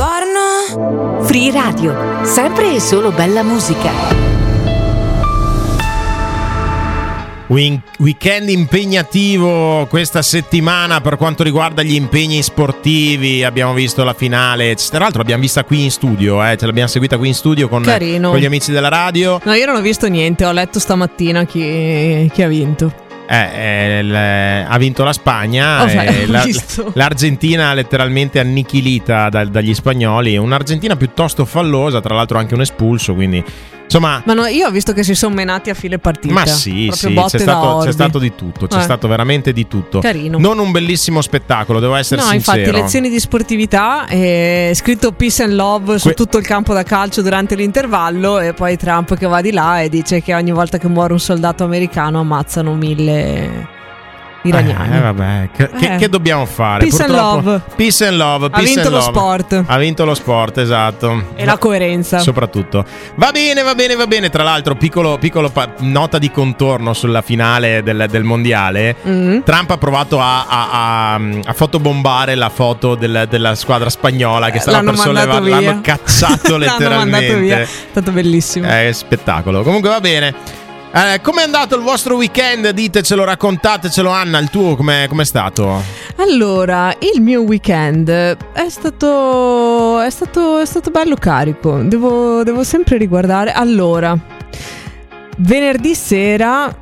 Buongiorno. Free Radio, sempre e solo bella musica. Weekend impegnativo questa settimana per quanto riguarda gli impegni sportivi. Abbiamo visto la finale, tra l'altro l'abbiamo vista qui in studio, ce l'abbiamo seguita qui in studio con gli amici della radio. No, io non ho visto niente, ho letto stamattina chi ha vinto. Ha vinto la Spagna, l'Argentina letteralmente annichilita dagli spagnoli, un'Argentina piuttosto fallosa, tra l'altro anche un espulso, quindi insomma. Ma no, io ho visto che si sono menati a fine partita. Ma sì, c'è stato di tutto, c'è stato veramente di tutto. Carino. Non un bellissimo spettacolo, devo essere sincero. No, infatti lezioni di sportività, scritto peace and love su tutto il campo da calcio durante l'intervallo, e poi Trump che va di là e dice che ogni volta che muore un soldato americano ammazzano 1000 iraniani. Vabbè, che dobbiamo fare? Peace and love. Peace and love. Ha vinto lo sport. Ha vinto lo sport, esatto. E la coerenza. Soprattutto. Va bene. Tra l'altro, piccolo nota di contorno sulla finale del mondiale. Trump ha provato a fotobombare la foto della squadra spagnola che stava per sollevare. L'hanno cacciato letteralmente. L'hanno mandato via. È stato bellissimo. È spettacolo. Comunque va bene. Com'è andato il vostro weekend? Ditecelo, raccontatecelo. Anna, il tuo com'è stato? Allora, il mio weekend è stato bello carico. Devo sempre riguardare. Allora, venerdì sera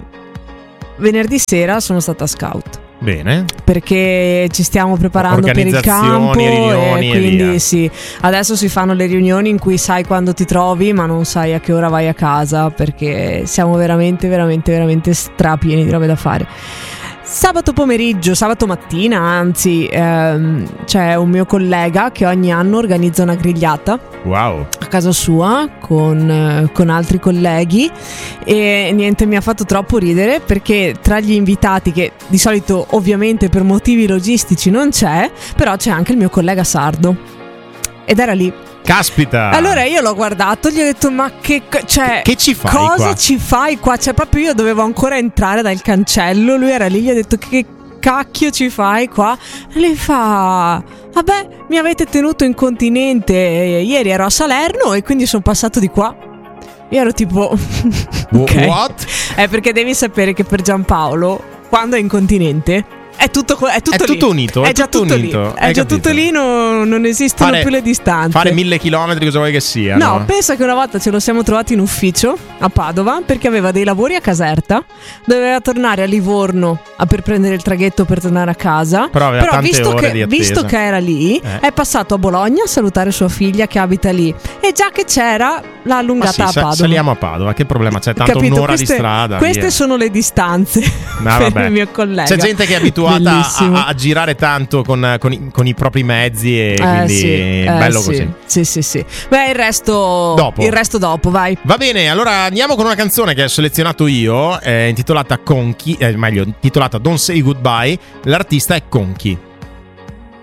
sono stata scout. Bene. Perché ci stiamo preparando per il campo, riunioni, e quindi via. sì, adesso si fanno le riunioni in cui sai quando ti trovi ma non sai a che ora vai a casa, perché siamo veramente strapieni di robe da fare. Sabato mattina anzi, c'è un mio collega che ogni anno organizza una grigliata. Wow. A casa sua con altri colleghi, e niente, mi ha fatto troppo ridere perché tra gli invitati, che di solito ovviamente per motivi logistici non c'è, però c'è anche il mio collega sardo ed era lì. Caspita! Allora io l'ho guardato, gli ho detto: ma che ci fai cosa qua? Ci fai qua? Cioè proprio io dovevo ancora entrare dal cancello, lui era lì, gli ho detto: che cacchio ci fai qua? E lei fa: vabbè, mi avete tenuto incontinente, ieri ero a Salerno e quindi sono passato di qua. Io ero tipo okay. What? Perché devi sapere che per Giampaolo, quando è incontinente, è tutto unito. È già tutto lì. È già tutto lì, non esistono più le distanze. Fare 1000 chilometri, cosa vuoi che sia? No, pensa che una volta ce lo siamo trovati in ufficio a Padova perché aveva dei lavori a Caserta, doveva tornare a Livorno per prendere il traghetto per tornare a casa. Però visto che era lì, è passato a Bologna a salutare sua figlia che abita lì, e già che c'era l'ha allungata a Padova. Saliamo a Padova, che problema c'è? Tanto capito? Un'ora di strada. Queste sono le distanze per il mio collega. C'è gente che è abituata a girare tanto con i propri mezzi, e quindi bello così. Sì. Beh, il resto dopo, vai. Va bene, allora andiamo con una canzone che ho selezionato io, intitolata Conchi, intitolata Don't Say Goodbye. L'artista è Conchi.